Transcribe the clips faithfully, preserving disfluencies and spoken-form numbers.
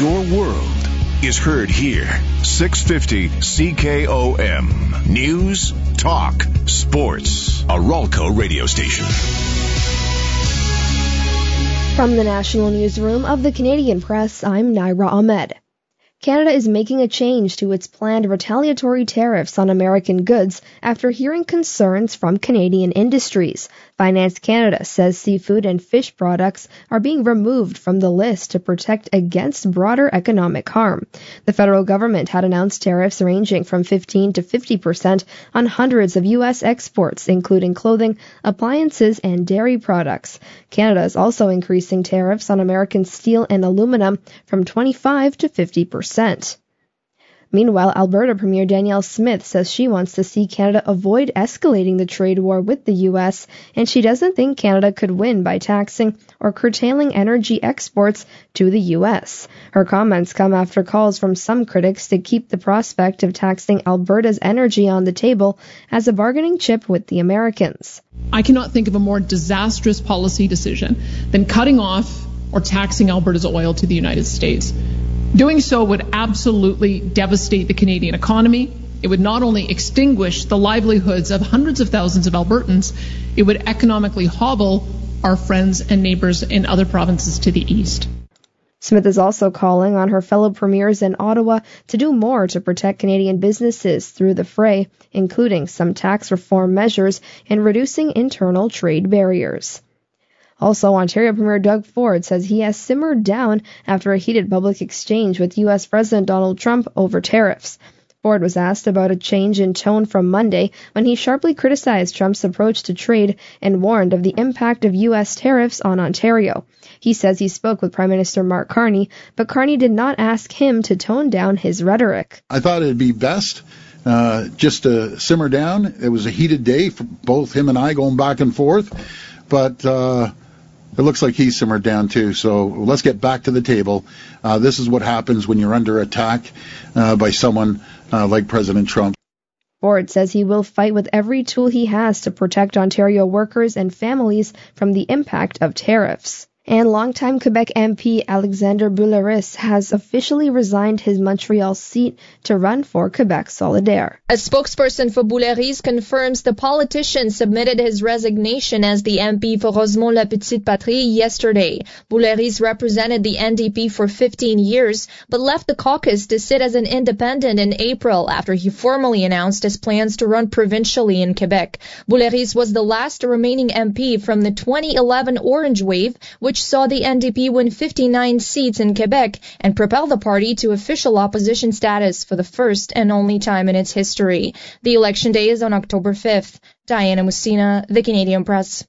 Your world is heard here. six fifty C K O M. News, talk, sports. A Ralco radio station. From the National Newsroom of the Canadian Press, I'm Naira Ahmed. Canada is making a change to its planned retaliatory tariffs on American goods after hearing concerns from Canadian industries. Finance Canada says seafood and fish products are being removed from the list to protect against broader economic harm. The federal government had announced tariffs ranging from fifteen to fifty percent on hundreds of U S exports, including clothing, appliances, and dairy products. Canada is also increasing tariffs on American steel and aluminum from twenty-five to fifty percent. Meanwhile, Alberta Premier Danielle Smith says she wants to see Canada avoid escalating the trade war with the U S, and she doesn't think Canada could win by taxing or curtailing energy exports to the U S. Her comments come after calls from some critics to keep the prospect of taxing Alberta's energy on the table as a bargaining chip with the Americans. I cannot think of a more disastrous policy decision than cutting off or taxing Alberta's oil to the United States. Doing so would absolutely devastate the Canadian economy. It would not only extinguish the livelihoods of hundreds of thousands of Albertans, it would economically hobble our friends and neighbors in other provinces to the east. Smith is also calling on her fellow premiers in Ottawa to do more to protect Canadian businesses through the fray, including some tax reform measures and reducing internal trade barriers. Also, Ontario Premier Doug Ford says he has simmered down after a heated public exchange with U S President Donald Trump over tariffs. Ford was asked about a change in tone from Monday when he sharply criticized Trump's approach to trade and warned of the impact of U S tariffs on Ontario. He says he spoke with Prime Minister Mark Carney, but Carney did not ask him to tone down his rhetoric. I thought it'd be best uh, just to simmer down. It was a heated day for both him and I going back and forth, but uh it looks like he's simmered down too, so let's get back to the table. Uh, this is what happens when you're under attack uh, by someone uh, like President Trump. Ford says he will fight with every tool he has to protect Ontario workers and families from the impact of tariffs. And longtime Quebec M P Alexander Boulris has officially resigned his Montreal seat to run for Quebec Solidaire. A spokesperson for Boulris confirms the politician submitted his resignation as the M P for Rosemont-La Petite Patrie yesterday. Boulris represented the N D P for fifteen years, but left the caucus to sit as an independent in April after he formally announced his plans to run provincially in Quebec. Boulris was the last remaining M P from the twenty eleven Orange Wave, which which saw the N D P win fifty-nine seats in Quebec and propel the party to official opposition status for the first and only time in its history. The election day is on October fifth. Diana Messina, The Canadian Press.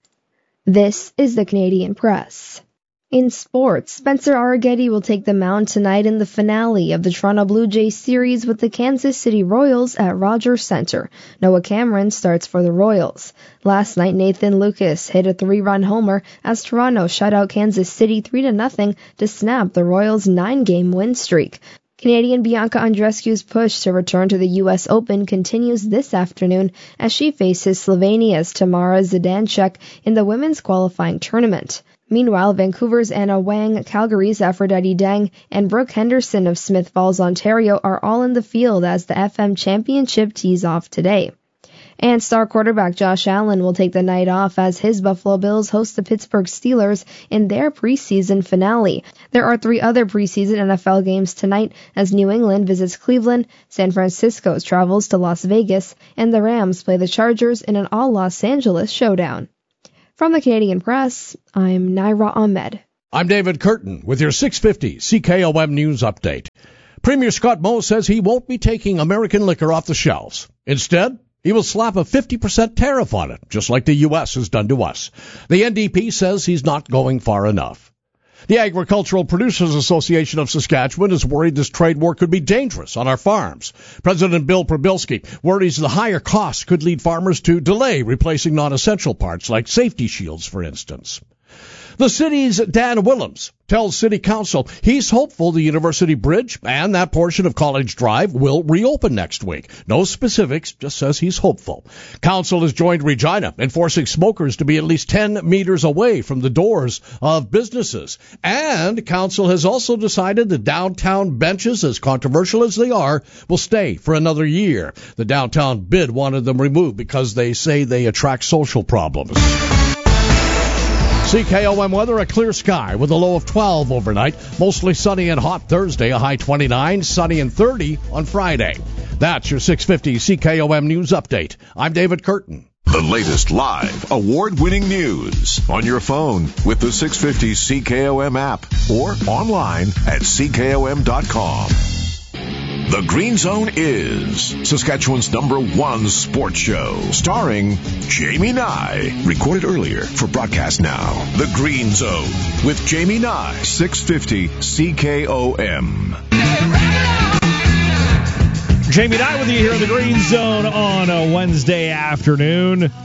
This is The Canadian Press. In sports, Spencer Arrighetti will take the mound tonight in the finale of the Toronto Blue Jays series with the Kansas City Royals at Rogers Centre. Noah Cameron starts for the Royals. Last night, Nathan Lucas hit a three-run homer as Toronto shut out Kansas City three to nothing to snap the Royals' nine-game win streak. Canadian Bianca Andreescu's push to return to the U S Open continues this afternoon as she faces Slovenia's Tamara Zidanchuk in the women's qualifying tournament. Meanwhile, Vancouver's Anna Wang, Calgary's Aphrodite Deng, and Brooke Henderson of Smith Falls, Ontario are all in the field as the F M Championship tees off today. And star quarterback Josh Allen will take the night off as his Buffalo Bills host the Pittsburgh Steelers in their preseason finale. There are three other preseason N F L games tonight as New England visits Cleveland, San Francisco travels to Las Vegas, and the Rams play the Chargers in an all-Los Angeles showdown. From the Canadian Press, I'm Naira Ahmed. I'm David Curtin with your six fifty C K O M News Update. Premier Scott Moe says he won't be taking American liquor off the shelves. Instead, he will slap a fifty percent tariff on it, just like the U S has done to us. The N D P says he's not going far enough. The Agricultural Producers Association of Saskatchewan is worried this trade war could be dangerous on our farms. President Bill Probilski worries the higher costs could lead farmers to delay replacing non-essential parts like safety shields, for instance. The city's Dan Willems tells City Council he's hopeful the University Bridge and that portion of College Drive will reopen next week. No specifics, just says he's hopeful. Council has joined Regina in forcing smokers to be at least ten meters away from the doors of businesses. And Council has also decided the downtown benches, as controversial as they are, will stay for another year. The downtown bid wanted them removed because they say they attract social problems. C K O M weather, a clear sky with a low of twelve overnight. Mostly sunny and hot Thursday, a high twenty-nine, sunny and thirty on Friday. That's your six fifty C K O M News Update. I'm David Curtin. The latest live, award-winning news on your phone with the six fifty C K O M app or online at C K O M dot com. The Green Zone is Saskatchewan's number one sports show, starring Jamie Nye. Recorded earlier for broadcast now. The Green Zone with Jamie Nye, six fifty C K O M. Jamie Nye with you here in the Green Zone on a Wednesday afternoon. A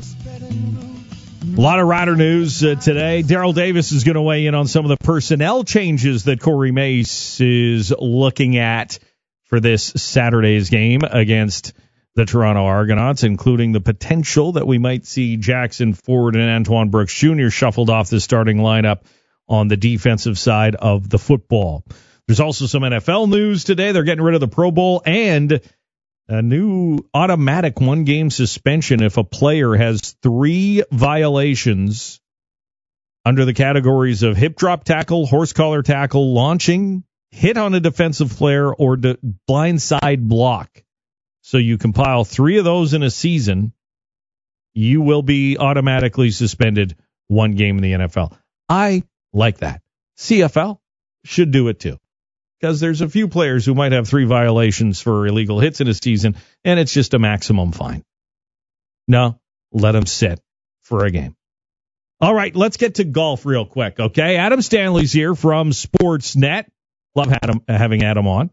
lot of Rider news uh, today. Daryl Davis is going to weigh in on some of the personnel changes that Corey Mace is looking at for this Saturday's game against the Toronto Argonauts, including the potential that we might see Jackson Ford and Antoine Brooks Junior shuffled off the starting lineup on the defensive side of the football. There's also some N F L news today. They're getting rid of the Pro Bowl and a new automatic one-game suspension if a player has three violations under the categories of hip drop tackle, horse collar tackle, launching, hit on a defensive player, or de- blindside block. So you compile three of those in a season, you will be automatically suspended one game in the N F L. I like that. C F L should do it too, because there's a few players who might have three violations for illegal hits in a season, and it's just a maximum fine. No, let them sit for a game. All right, let's get to golf real quick, okay? Adam Stanley's here from Sportsnet. Love Adam, having Adam on,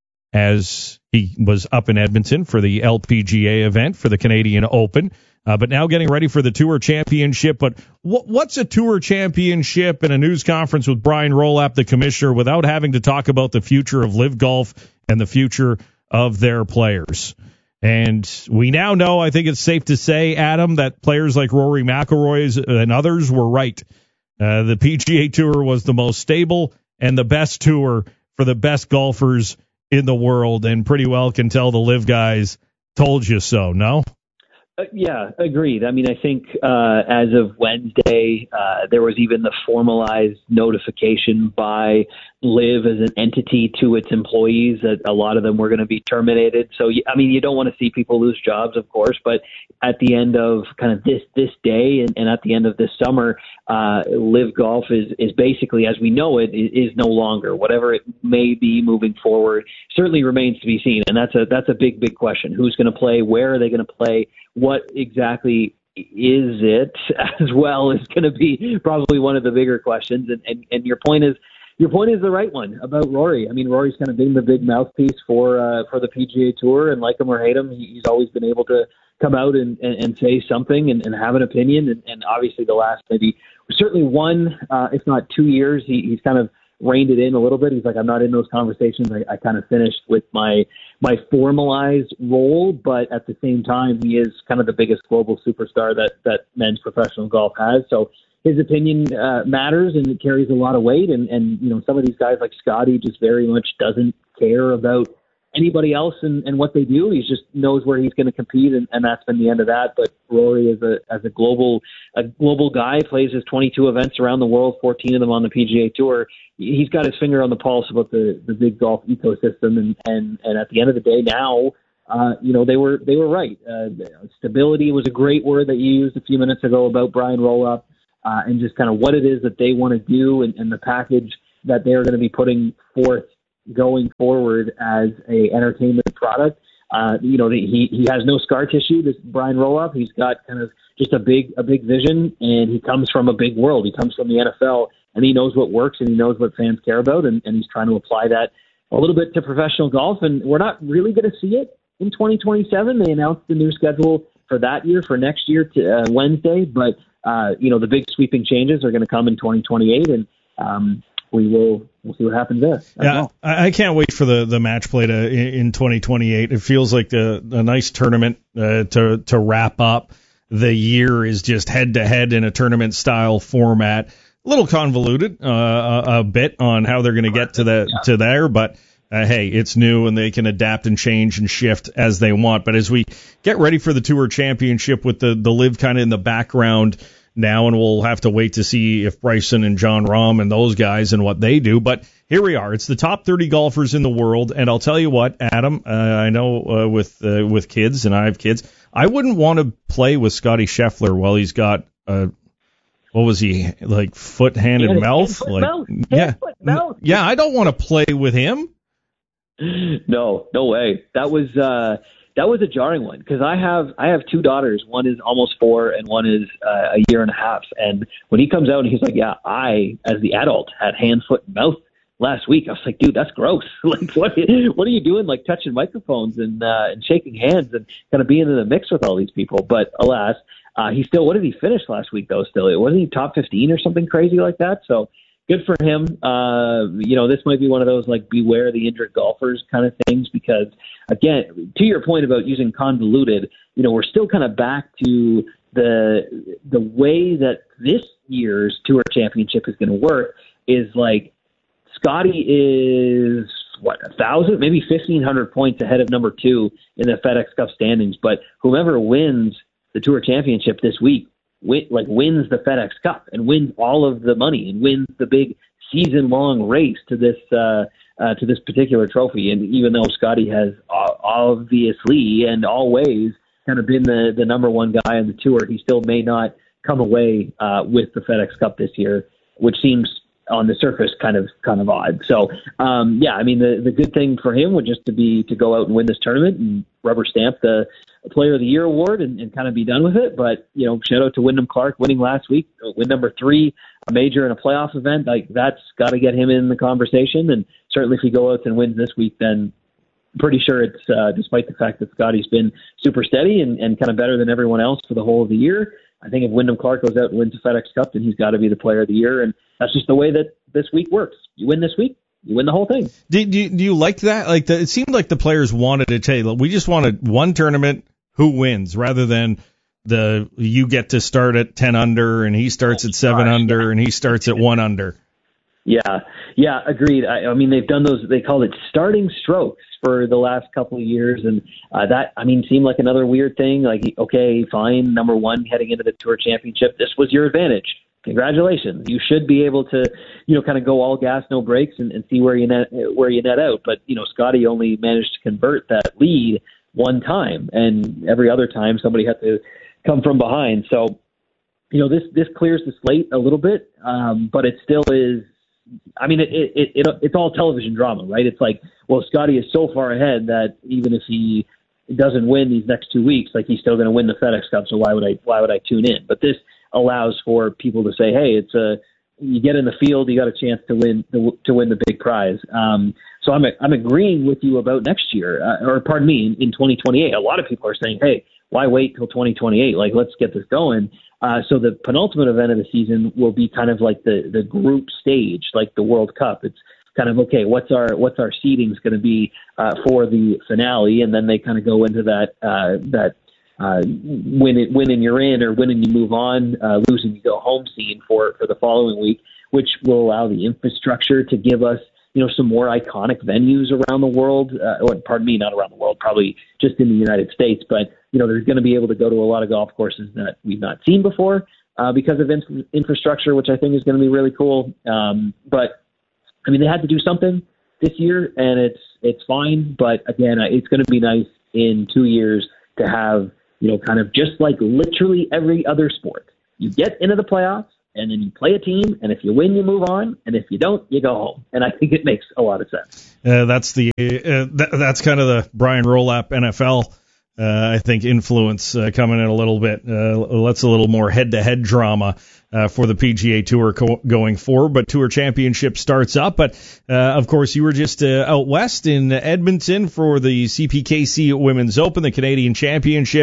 as he was up in Edmonton for the L P G A event for the Canadian Open, uh, but now getting ready for the Tour Championship. But w- what's a Tour Championship and a news conference with Brian Rolapp, the commissioner, without having to talk about the future of Live Golf and the future of their players? And we now know, I think it's safe to say, Adam, that players like Rory McIlroy and others were right. Uh, the P G A Tour was the most stable and the best tour for the best golfers in the world, and pretty well can tell the Live guys told you so, no? Uh, yeah, agreed. I mean, I think uh, as of Wednesday, uh, there was even the formalized notification by Live as an entity to its employees that a lot of them were going to be terminated. So, I mean, you don't want to see people lose jobs, of course, but at the end of kind of this this day and, and at the end of this summer, uh, Live Golf is, is basically, as we know it, is, is no longer. Whatever it may be moving forward certainly remains to be seen. And that's a that's a big, big question. Who's going to play? Where are they going to play? What exactly is it, as well, is going to be probably one of the bigger questions. And, and, and your point is your point is the right one about Rory. I mean, Rory's kind of been the big mouthpiece for uh, for the P G A Tour, and like him or hate him, he's always been able to come out and, and, and say something and, and have an opinion. And, and obviously the last maybe certainly one, uh, if not two years, he, he's kind of reined it in a little bit. He's like, I'm not in those conversations. I, I kind of finished with my my formalized role, but at the same time, he is kind of the biggest global superstar that, that men's professional golf has. So his opinion uh, matters, and it carries a lot of weight. And, and, you know, some of these guys like Scotty just very much doesn't care about anybody else and, and what they do. He just knows where he's going to compete, and, and that's been the end of that. But Rory, as a as a global a global guy, plays his twenty-two events around the world, fourteen of them on the P G A Tour. He's got his finger on the pulse about the, the big golf ecosystem, and, and, and at the end of the day, now, uh, you know, they were they were right. Uh, stability was a great word that you used a few minutes ago about Brian Rolapp, uh, and just kind of what it is that they want to do, and, and the package that they're going to be putting forth going forward as a entertainment product. Uh, you know, he he has no scar tissue, this Brian Rolapp. He's got kind of just a big a big vision, and he comes from a big world. He comes from the N F L, and he knows what works, and he knows what fans care about, and, and he's trying to apply that a little bit to professional golf. And we're not really going to see it in twenty twenty-seven. They announced the new schedule for that year, for next year, to uh, Wednesday, but uh, you know, the big sweeping changes are going to come in twenty twenty-eight, and um, we will we'll see what happens there. Yeah, well. I, I can't wait for the, the match play to in, in twenty twenty-eight. It feels like the a nice tournament uh, to to wrap up the year is just head to head in a tournament style format. A little convoluted uh, a, a bit on how they're going to get to the yeah. to there, but uh, hey, it's new and they can adapt and change and shift as they want. But as we get ready for the Tour Championship with the the Live kind of in the background now, and we'll have to wait to see if Bryson and Jon Rahm and those guys and what they do. But here we are. It's the top thirty golfers in the world, and I'll tell you what, Adam, uh, I know uh, with uh, with kids, and I have kids, I wouldn't want to play with Scotty Scheffler while he's got uh, what was he, like foot, hand, and mouth? Foot, like, mouth. Yeah, foot, mouth. yeah, I don't want to play with him. No, no way. That was uh, that was a jarring one because I have I have two daughters. One is almost four, and one is uh, a year and a half. And when he comes out and he's like, "Yeah, I, as the adult, had hand, foot, and mouth last week," I was like, "Dude, that's gross. Like, what what are you doing? Like touching microphones and uh, and shaking hands and kind of being in the mix with all these people?" But alas, uh, he still. What did he finish last week though? Still, it wasn't he top fifteen or something crazy like that. So. Good for him. Uh, you know, this might be one of those like beware the injured golfers kind of things because, again, to your point about using convoluted, you know, we're still kind of back to the the way that this year's Tour Championship is going to work is like Scotty is, what, a thousand, maybe fifteen hundred points ahead of number two in the FedEx Cup standings. But whoever wins the Tour Championship this week, Win, like wins the FedEx Cup and wins all of the money and wins the big season-long race to this uh, uh, to this particular trophy. And even though Scotty has uh, obviously and always kind of been the, the number one guy on the tour, he still may not come away uh, with the FedEx Cup this year, which seems on the surface kind of kind of odd. So um, yeah, I mean the the good thing for him would just to be to go out and win this tournament and rubber stamp the Player of the Year award and, and kind of be done with it. But, you know, shout out to Wyndham Clark winning last week, win number three, a major and a playoff event. Like that's got to get him in the conversation. And certainly if he goes out and wins this week, then I'm pretty sure it's, uh, despite the fact that Scotty's been super steady and, and kind of better than everyone else for the whole of the year, I think if Wyndham Clark goes out and wins the FedEx Cup, then he's got to be the Player of the Year. And that's just the way that this week works. You win this week, you win the whole thing. Do, do, you, do you like that? Like the, it seemed like the players wanted to say, we just wanted one tournament, who wins, rather than the you get to start at ten under and he starts at seven under and he starts at one under. Yeah, yeah, agreed. I, I mean, they've done those. They call it starting strokes for the last couple of years, and uh, that I mean seemed like another weird thing. Like, okay, fine, number one heading into the Tour Championship, this was your advantage. Congratulations. You should be able to, you know, kind of go all gas, no brakes, and, and see where you net where you net out. But you know, Scotty only managed to convert that lead one time, and every other time somebody had to come from behind. So, you know, this this clears the slate a little bit, um, but it still is. I mean, it, it it it's all television drama, right? It's like, well, Scotty is so far ahead that even if he doesn't win these next two weeks, like he's still going to win the FedEx Cup. So why would I why would I tune in? But this allows for people to say, hey, it's a you get in the field, you got a chance to win the, to win the big prize. Um, so I'm I'm agreeing with you about next year, uh, or pardon me, in, in twenty twenty-eight. A lot of people are saying, hey, why wait till twenty twenty-eight? Like, let's get this going. Uh, so the penultimate event of the season will be kind of like the, the group stage, like the World Cup. It's kind of, okay, what's our what's our seedings going to be uh, for the finale, and then they kind of go into that uh, that uh, win it, winning you're in or winning you move on, uh, losing you go home scene for for the following week, which will allow the infrastructure to give us, you know, some more iconic venues around the world. Uh, or, pardon me, not around the world, probably just in the United States. But, you know, they're going to be able to go to a lot of golf courses that we've not seen before uh, because of in- infrastructure, which I think is going to be really cool. Um, but, I mean, they had to do something this year, and it's it's fine. But, again, it's going to be nice in two years to have, you know, kind of just like literally every other sport. You get into the playoffs, and then you play a team, and if you win, you move on, and if you don't, you go home. And I think it makes a lot of sense. Uh, that's the uh, th- that's kind of the Brian Rolap N F L, uh, I think, influence uh, coming in a little bit. Uh, let's a little more head-to-head drama uh, for the P G A Tour co- going forward. But Tour Championship starts up. But, uh, of course, you were just uh, out west in Edmonton for the C P K C Women's Open, the Canadian Championship.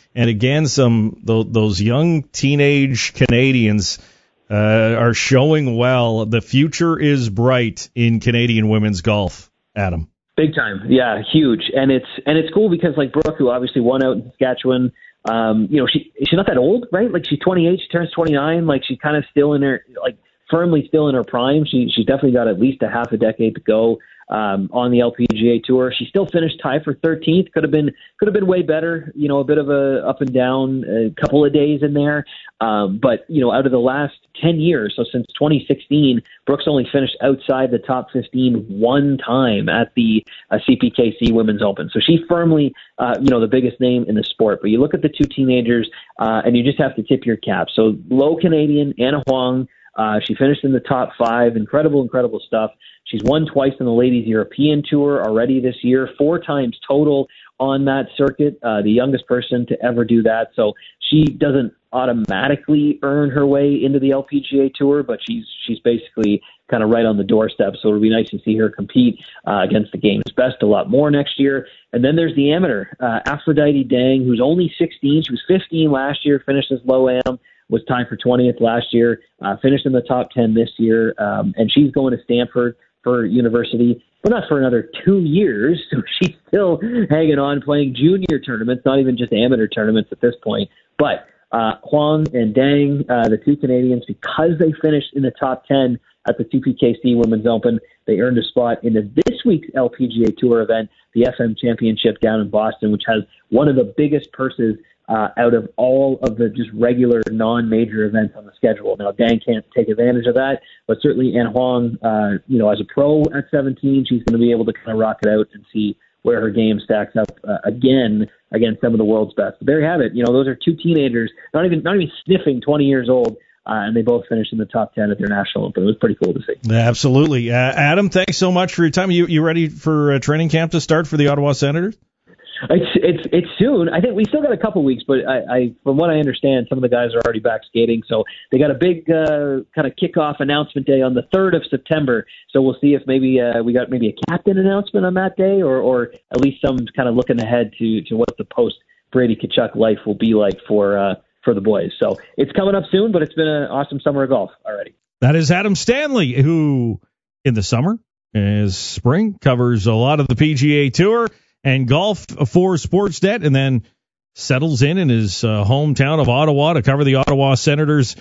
And again, some th- those young teenage Canadians uh, are showing well. The future is bright in Canadian women's golf, Adam. Big time. Yeah, huge. And it's and it's cool because like Brooke, who obviously won out in Saskatchewan, um, you know, she she's not that old, right? Like she's twenty-eight, she turns twenty-nine, like she's kind of still in her, like firmly still in her prime. She she's definitely got at least a half a decade to go um, on the L P G A Tour. She still finished tied for thirteenth. Could have been could have been way better. You know, a bit of a up and down a couple of days in there. Um, but you know, out of the last ten years, so since twenty sixteen, Brooks only finished outside the top fifteen one time at the uh, C P K C Women's Open. So she's firmly, uh, you know, the biggest name in the sport. But you look at the two teenagers, uh, and you just have to tip your cap. So low Canadian, Anna Huang. Uh, she finished in the top five. Incredible, incredible stuff. She's won twice in the Ladies European Tour already this year, four times total on that circuit, uh, the youngest person to ever do that. So she doesn't automatically earn her way into the L P G A Tour, but she's she's basically kind of right on the doorstep. So it'll be nice to see her compete uh, against the game's best a lot more next year. And then there's the amateur, uh, Aphrodite Dang, who's only sixteen. She was fifteen last year, finished as low-am, was tied for twentieth last year, uh, finished in the top ten this year, um, and she's going to Stanford for university, but not for another two years. So she's still hanging on, playing junior tournaments, not even just amateur tournaments at this point. But uh, Huang and Dang, uh, the two Canadians, because they finished in the top ten at the C P K C Women's Open, they earned a spot in this week's L P G A Tour event, the F M Championship down in Boston, which has one of the biggest purses Uh, out of all of the just regular non-major events on the schedule. Now, Dan can't take advantage of that, but certainly Anne Huang, uh, you know, as a pro at seventeen, she's going to be able to kind of rock it out and see where her game stacks up uh, again against some of the world's best. But there you have it. You know, those are two teenagers, not even not even sniffing twenty years old, uh, and they both finished in the top ten at their national open. It was pretty cool to see. Absolutely. Uh, Adam, thanks so much for your time. You you ready for uh, training camp to start for the Ottawa Senators? It's it's it's soon. I think we still got a couple weeks, but I, I from what I understand, some of the guys are already back skating. So they got a big uh, kind of kickoff announcement day on the third of September. So we'll see if maybe uh, we got maybe a captain announcement on that day, or or at least some kind of looking ahead to, to what the post Brady Tkachuk life will be like for uh, for the boys. So it's coming up soon, but it's been an awesome summer of golf already. That is Adam Stanley, who in the summer, as spring, covers a lot of the P G A Tour and golf for Sportsnet, and then settles in in his uh, hometown of Ottawa to cover the Ottawa Senators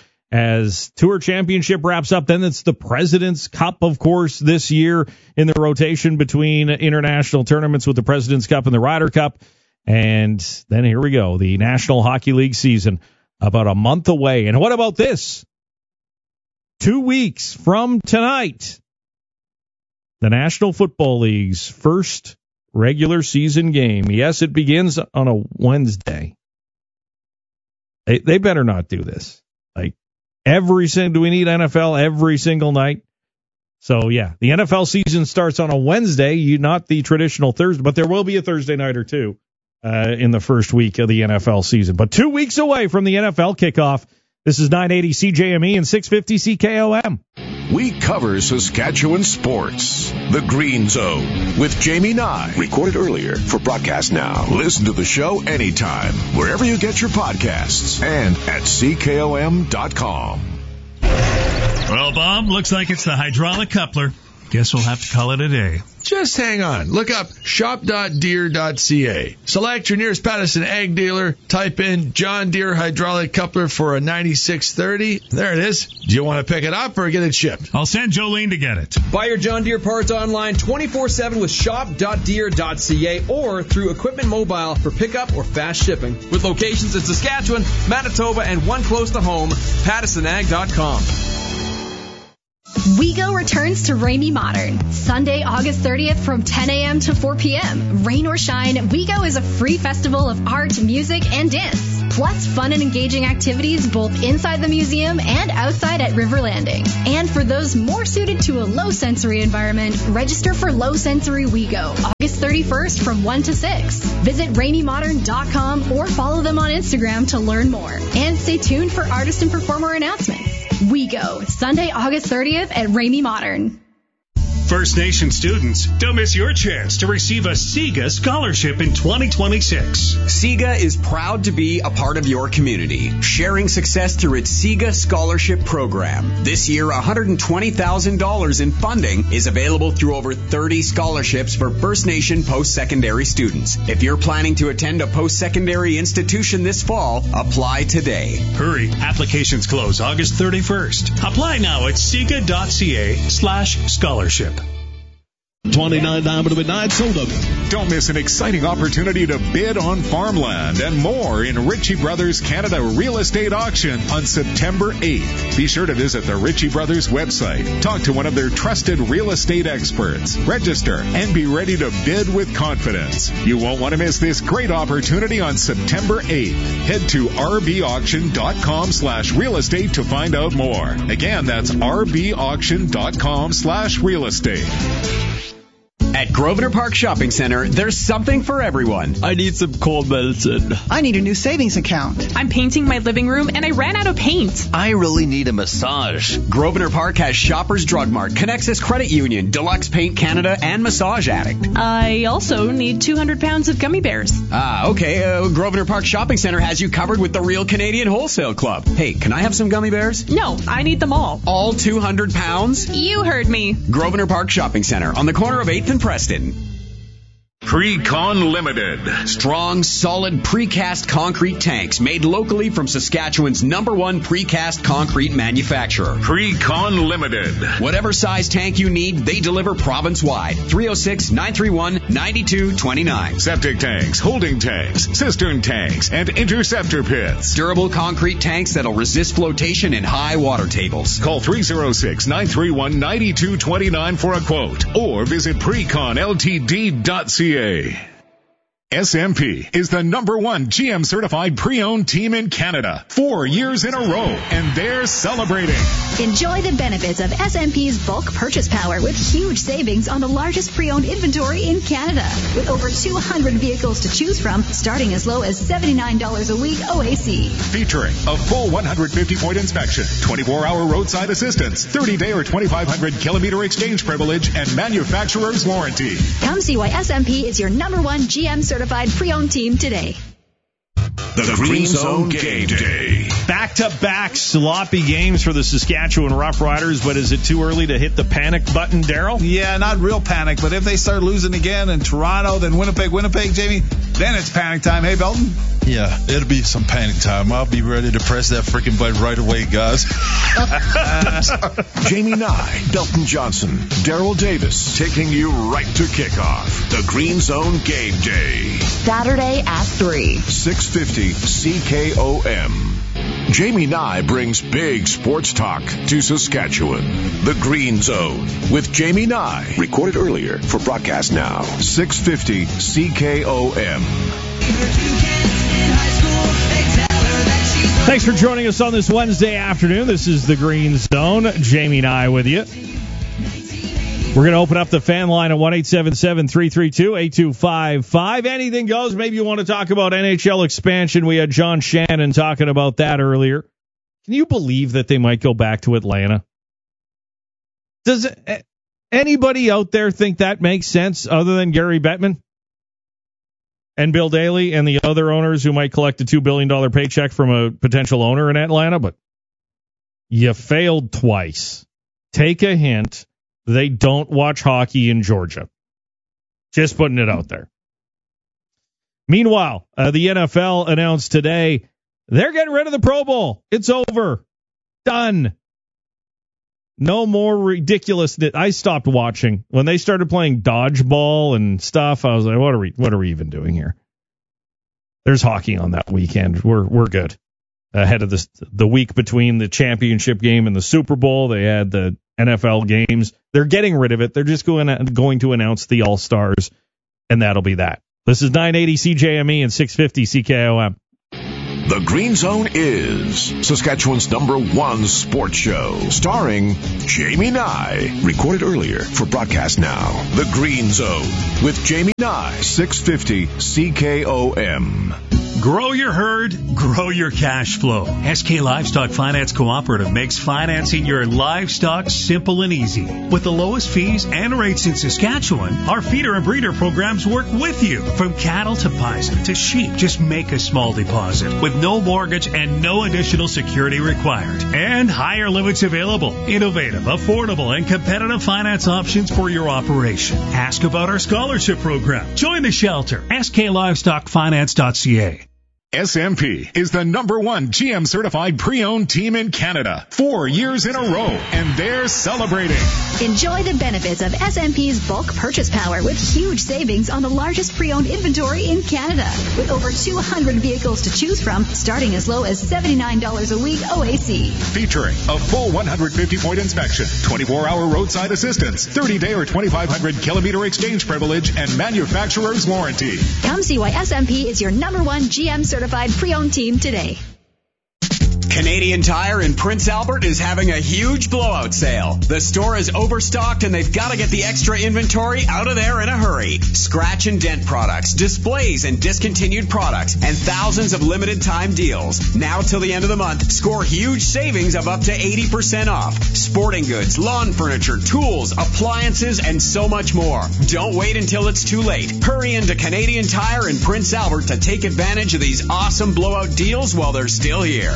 as Tour Championship wraps up. Then it's the President's Cup, of course, this year in the rotation between international tournaments with the President's Cup and the Ryder Cup. And then here we go, the National Hockey League season about a month away. And what about this? Two weeks from tonight, the National Football League's first regular season game. Yes, it begins on a Wednesday. They, they better not do this. Like every single, do we need N F L every single night? So yeah, the N F L season starts on a Wednesday, you not the traditional Thursday, but there will be a Thursday night or two uh, in the first week of the N F L season. But two weeks away from the N F L kickoff. This is nine eighty C J M E and six fifty C K O M. We cover Saskatchewan sports. The Green Zone with Jamie Nye. Recorded earlier for broadcast now. Listen to the show anytime, wherever you get your podcasts, and at C K O M dot com. Well, Bob, looks like it's the hydraulic coupler. Guess we'll have to call it a day. Just hang on. Look up shop dot deere dot c a. Select your nearest Patterson ag dealer. Type in John Deere hydraulic coupler for a ninety-six thirty. There it is. Do you want to pick it up or get it shipped? I'll send Jolene to get it. Buy your John Deere parts online twenty-four seven with shop dot deere dot c a or through Equipment Mobile for pickup or fast shipping. With locations in Saskatchewan, Manitoba, and one close to home, Patterson Ag dot com. WeGo returns to Ramey Modern, Sunday, August thirtieth from ten a.m. to four p.m. Rain or shine, WeGo is a free festival of art, music, and dance. Plus fun and engaging activities both inside the museum and outside at River Landing. And for those more suited to a low-sensory environment, register for Low Sensory WeGo, August thirty-first from one to six. Visit ramey modern dot com or follow them on Instagram to learn more. And stay tuned for artist and performer announcements. WeGo, Sunday, August thirtieth at Ramey Modern. First Nation students, don't miss your chance to receive a SIGA scholarship in twenty twenty-six. SIGA is proud to be a part of your community, sharing success through its SIGA Scholarship Program. This year, one hundred twenty thousand dollars in funding is available through over thirty scholarships for First Nation post-secondary students. If you're planning to attend a post-secondary institution this fall, apply today. Hurry, applications close August thirty-first. Apply now at siga.ca slash scholarship. twenty-nine Diamond Midnight Soda. Don't miss an exciting opportunity to bid on farmland and more in Ritchie Brothers Canada Real Estate Auction on September eighth. Be sure to visit the Ritchie Brothers website. Talk to one of their trusted real estate experts. Register and be ready to bid with confidence. You won't want to miss this great opportunity on September eighth. Head to rbauction.com slash real estate to find out more. Again, that's rbauction.com slash real estate. At Grosvenor Park Shopping Center, there's something for everyone. I need some cold medicine. I need a new savings account. I'm painting my living room and I ran out of paint. I really need a massage. Grosvenor Park has Shoppers Drug Mart, Connexus Credit Union, Deluxe Paint Canada, and Massage Addict. I also need two hundred pounds of gummy bears. Ah, okay. Uh, Grosvenor Park Shopping Center has you covered with the Real Canadian Wholesale Club. Hey, can I have some gummy bears? No, I need them all. All two hundred pounds? You heard me. Grosvenor Park Shopping Center on the corner of eighth and Preston. Pre-Con Limited. Strong, solid precast concrete tanks made locally from Saskatchewan's number one precast concrete manufacturer. Pre-Con Limited. Whatever size tank you need, they deliver province-wide. three oh six, nine three one, nine two two nine. Septic tanks, holding tanks, cistern tanks, and interceptor pits. Durable concrete tanks that'll resist flotation in high water tables. Call three oh six, nine three one, nine two two nine for a quote or visit precon l t d dot c a. S M P is the number one G M certified pre-owned team in Canada. Four years in a row, and they're celebrating. Enjoy the benefits of S M P's bulk purchase power with huge savings on the largest pre-owned inventory in Canada. With over two hundred vehicles to choose from, starting as low as seventy-nine dollars a week O A C. Featuring a full one hundred fifty point inspection, twenty-four hour roadside assistance, thirty day or twenty-five hundred kilometer exchange privilege, and manufacturer's warranty. Come see why S M P is your number one G M certified pre-owned team today. The, the Green Zone Game Day. Back-to-back sloppy games for the Saskatchewan Roughriders, but is it too early to hit the panic button, Daryl? Yeah, not real panic, but if they start losing again in Toronto, then Winnipeg, Winnipeg, Jamie, then it's panic time. Hey, Belton? Yeah, it'll be some panic time. I'll be ready to press that freaking button right away, guys. Jamie Nye, Belton Johnson, Daryl Davis, taking you right to kickoff. The Green Zone Game Day. Saturday at three. six fifty C K O M. Jamie Nye brings big sports talk to Saskatchewan. The Green Zone with Jamie Nye. Recorded earlier for broadcast now. six fifty C K O M. Thanks for joining us on this Wednesday afternoon. This is the Green Zone. Jamie Nye with you. We're going to open up the fan line at one eight seven seven, three three two, eight two five five. Anything goes. Maybe you want to talk about N H L expansion. We had John Shannon talking about that earlier. Can you believe that they might go back to Atlanta? Does anybody out there think that makes sense other than Gary Bettman and Bill Daly and the other owners who might collect a two billion dollars paycheck from a potential owner in Atlanta? But you failed twice. Take a hint. They don't watch hockey in Georgia. Just putting it out there. Meanwhile, uh, the N F L announced today they're getting rid of the Pro Bowl. It's over. Done. No more ridiculous. I stopped watching. When they started playing dodgeball and stuff, I was like, what are we what are we even doing here? There's hockey on that weekend. We're we're good. Ahead of this, the week between the championship game and the Super Bowl, they had the N F L games. They're getting rid of it. They're just going to, going to announce the All-Stars, and that'll be that. This is nine eighty C J M E and six fifty C K O M. The Green Zone is Saskatchewan's number one sports show, starring Jamie Nye. Recorded earlier for broadcast now. The Green Zone with Jamie Nye, six fifty C K O M. Grow your herd, grow your cash flow. S K Livestock Finance Cooperative makes financing your livestock simple and easy. With the lowest fees and rates in Saskatchewan, our feeder and breeder programs work with you. From cattle to bison to sheep, just make a small deposit with no mortgage and no additional security required. And higher limits available. Innovative, affordable, and competitive finance options for your operation. Ask about our scholarship program. Join the shelter. S K Livestock Finance dot C A. S M P is the number one G M certified pre-owned team in Canada. Four years in a row, and they're celebrating. Enjoy the benefits of S M P's bulk purchase power with huge savings on the largest pre-owned inventory in Canada. With over two hundred vehicles to choose from, starting as low as seventy-nine dollars a week O A C. Featuring a full one hundred fifty point inspection, twenty-four hour roadside assistance, thirty day or twenty-five hundred kilometer exchange privilege, and manufacturer's warranty. Come see why S M P is your number one G M certified pre-owned team today. Canadian Tire in Prince Albert is having a huge blowout sale. The store is overstocked and they've got to get the extra inventory out of there in a hurry. Scratch and dent products, displays and discontinued products, and thousands of limited time deals. Now till the end of the month, score huge savings of up to eighty percent off. Sporting goods, lawn furniture, tools, appliances, and so much more. Don't wait until it's too late. Hurry into Canadian Tire in Prince Albert to take advantage of these awesome blowout deals while they're still here.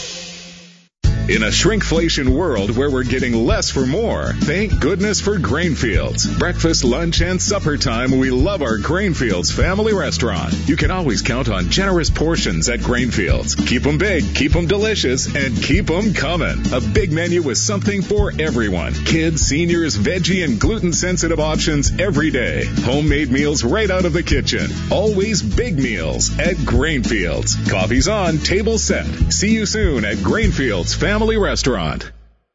In a shrinkflation world where we're getting less for more, thank goodness for Grainfields. Breakfast, lunch, and supper time, we love our Grainfields family restaurant. You can always count on generous portions at Grainfields. Keep them big, keep them delicious, and keep them coming. A big menu with something for everyone. Kids, seniors, veggie, and gluten-sensitive options every day. Homemade meals right out of the kitchen. Always big meals at Grainfields. Coffee's on, table set. See you soon at Grainfields Family Family Restaurant.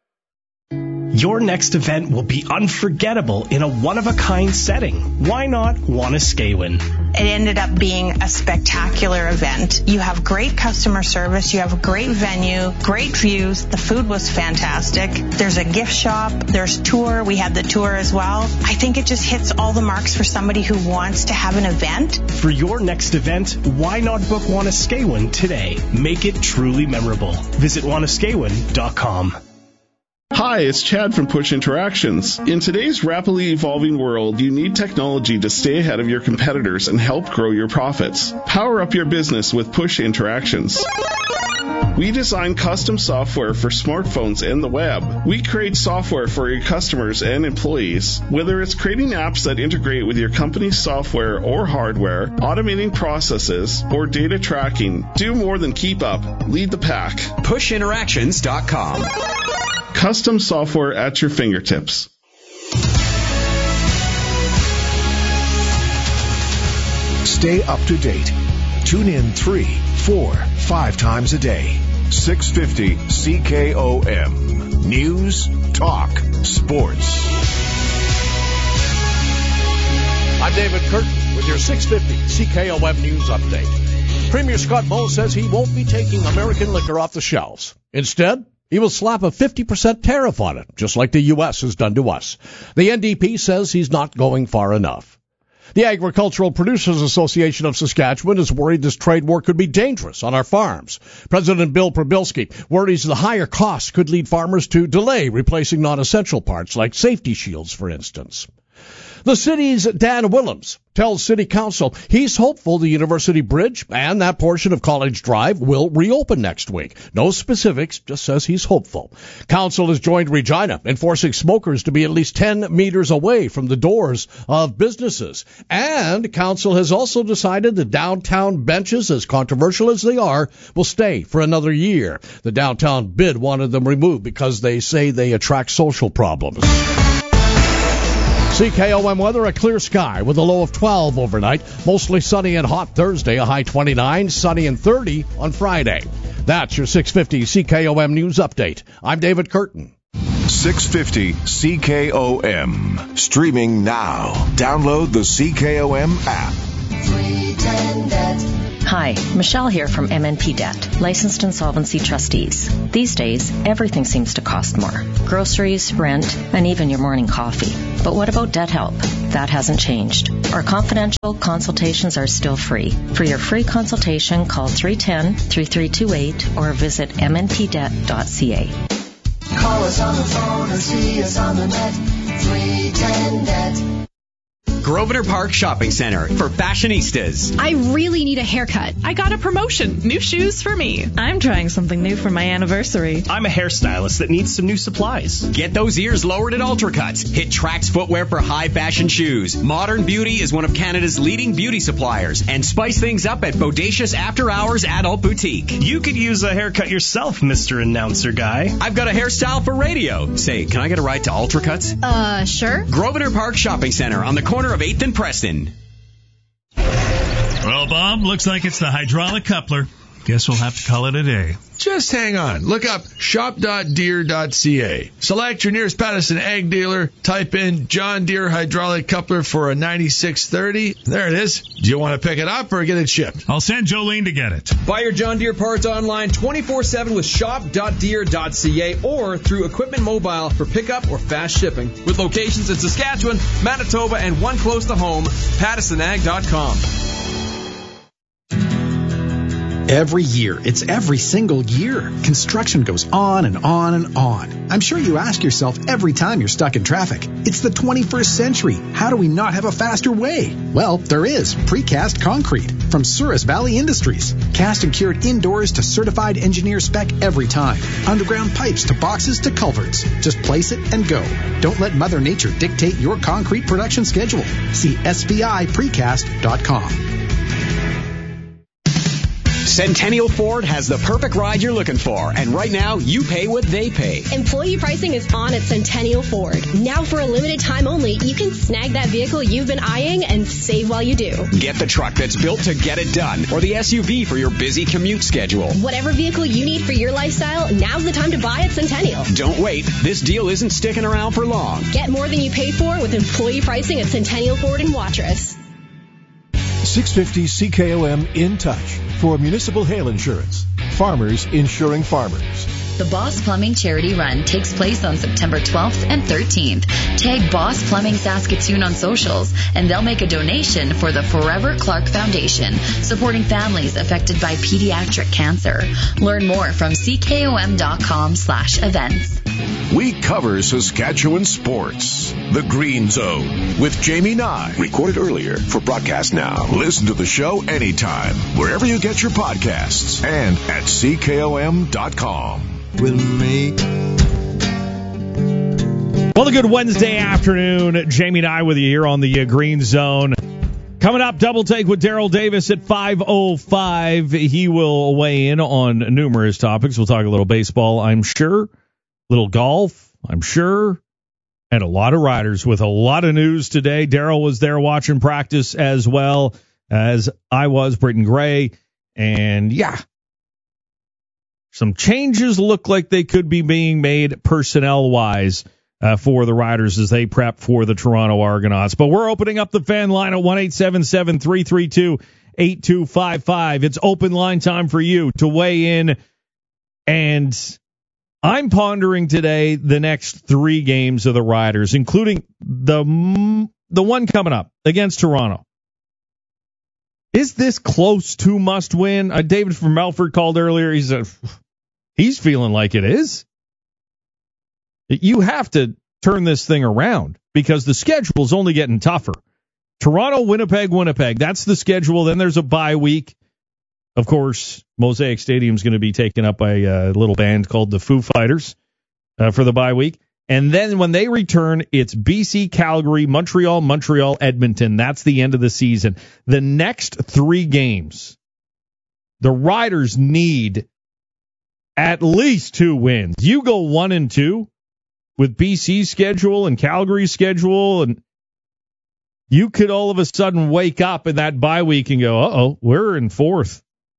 Your next event will be unforgettable in a one-of-a-kind setting. Why not Wanuskewin? It ended up being a spectacular event. You have great customer service, you have a great venue, great views, the food was fantastic. There's a gift shop, there's tour, we had the tour as well. I think it just hits all the marks for somebody who wants to have an event. For your next event, why not book Wanuskewin today? Make it truly memorable. Visit Wanuskewin dot com. Hi, it's Chad from Push Interactions. In today's rapidly evolving world, you need technology to stay ahead of your competitors and help grow your profits. Power up your business with Push Interactions. We design custom software for smartphones and the web. We create software for your customers and employees. Whether it's creating apps that integrate with your company's software or hardware, automating processes, or data tracking, do more than keep up. Lead the pack. Push Interactions dot com. Custom software at your fingertips. Stay up to date. Tune in three, four, five times a day. six fifty C K O M. News, talk, sports. I'm David Curtin with your six fifty C K O M News Update. Premier Scott Moe says he won't be taking American liquor off the shelves. Instead, he will slap a fifty percent tariff on it, just like the U S has done to us. The N D P says he's not going far enough. The Agricultural Producers Association of Saskatchewan is worried this trade war could be dangerous on our farms. President Bill Probilski worries the higher costs could lead farmers to delay replacing non-essential parts like safety shields, for instance. The city's Dan Willems tells City Council he's hopeful the University Bridge and that portion of College Drive will reopen next week. No specifics, just says he's hopeful. Council has joined Regina in forcing smokers to be at least ten meters away from the doors of businesses. And Council has also decided the downtown benches, as controversial as they are, will stay for another year. The downtown bid wanted them removed because they say they attract social problems. C K O M weather, a clear sky with a low of twelve overnight. Mostly sunny and hot Thursday, a high twenty-nine, sunny and thirty on Friday. That's your six fifty C K O M News Update. I'm David Curtin. six fifty C K O M. Streaming now. Download the C K O M app. Hi, Michelle here from M N P Debt, licensed insolvency trustees. These days, everything seems to cost more. Groceries, rent, and even your morning coffee. But what about debt help? That hasn't changed. Our confidential consultations are still free. For your free consultation, call three one zero, three three two eight or visit m n p debt dot c a. Call us on the phone or see us on the net. three ten net. Grosvenor Park Shopping Center for fashionistas. I really need a haircut. I got a promotion. New shoes for me. I'm trying something new for my anniversary. I'm a hairstylist that needs some new supplies. Get those ears lowered at Ultracuts. Hit Trax Footwear for high fashion shoes. Modern Beauty is one of Canada's leading beauty suppliers. And spice things up at Bodacious After Hours Adult Boutique. You could use a haircut yourself, Mister Announcer Guy. I've got a hairstyle for radio. Say, can I get a ride to Ultracuts? Uh, sure. Grosvenor Park Shopping Center on the corner of eighth and Preston. Well, Bob, looks like it's the hydraulic coupler. Guess we'll have to call it a day. Just hang on. Look up shop dot deere dot c a. Select your nearest Patterson ag dealer. Type in John Deere hydraulic coupler for a ninety-six thirty. There it is. Do you want to pick it up or get it shipped? I'll send Jolene to get it. Buy your John Deere parts online twenty-four seven with shop dot deere dot c a or through Equipment Mobile for pickup or fast shipping. With locations in Saskatchewan, Manitoba, and one close to home, pattison ag dot com. Every year, it's every single year. Construction goes on and on and on. I'm sure you ask yourself every time you're stuck in traffic, it's the twenty-first century. How do we not have a faster way? Well, there is. Precast concrete from Souris Valley Industries. Cast and cured indoors to certified engineer spec every time. Underground pipes to boxes to culverts. Just place it and go. Don't let Mother Nature dictate your concrete production schedule. See S V I precast dot com. Centennial Ford has the perfect ride you're looking for, and right now, you pay what they pay. Employee pricing is on at Centennial Ford. Now for a limited time only, you can snag that vehicle you've been eyeing and save while you do. Get the truck that's built to get it done, or the S U V for your busy commute schedule. Whatever vehicle you need for your lifestyle, now's the time to buy at Centennial. Don't wait. This deal isn't sticking around for long. Get more than you pay for with employee pricing at Centennial Ford in Watrous. six fifty C K O M In Touch for municipal hail insurance. Farmers insuring farmers. The Boss Plumbing Charity Run takes place on September twelfth and thirteenth. Tag Boss Plumbing Saskatoon on socials, and they'll make a donation for the Forever Clark Foundation, supporting families affected by pediatric cancer. Learn more from C K O M dot com slash events. We cover Saskatchewan sports. The Green Zone with Jamie Nye. Recorded earlier for broadcast now. Listen to the show anytime, wherever you get your podcasts, and at C K O M dot com. With me. Well, a good Wednesday afternoon. Jamie and I with you here on the uh, Green Zone. Coming up, Double Take with Daryl Davis at five oh five. He will weigh in on numerous topics. We'll talk a little baseball, I'm sure. A little golf, I'm sure. And a lot of riders with a lot of news today. Daryl was there watching practice as well as I was, Britton Gray. And, yeah, some changes look like they could be being made personnel-wise uh, for the riders as they prep for the Toronto Argonauts. But we're opening up the fan line at one eight seven seven, three three two, eight two five five. It's open line time for you to weigh in. And I'm pondering today the next three games of the Riders, including the the one coming up against Toronto. Is this close to must win? Uh, David from Melford called earlier. He's a, he's feeling like it is. You have to turn this thing around because the schedule is only getting tougher. Toronto, Winnipeg, Winnipeg. That's the schedule. Then there's a bye week. Of course, Mosaic Stadium is going to be taken up by a little band called the Foo Fighters uh, for the bye week. And then when they return, it's B C, Calgary, Montreal, Montreal, Edmonton. That's the end of the season. The next three games, the Riders need at least two wins. You go one and two with B C's schedule and Calgary's schedule, and you could all of a sudden wake up in that bye week and go, uh-oh, we're in fourth.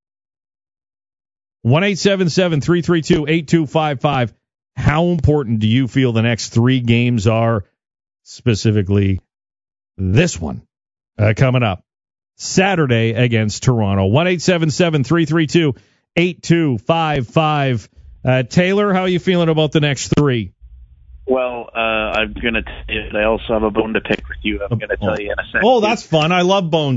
one eight seven seven, three three two, eight two five five. How important do you feel the next three games are, specifically this one uh, coming up Saturday against Toronto? one eight seven seven, three three two, eight two five five. Uh, Taylor, how are you feeling about the next three? Well, uh, I'm going to tell you, I also have a bone to pick with you. I'm going to tell you in a second. Oh, that's fun. I love bones.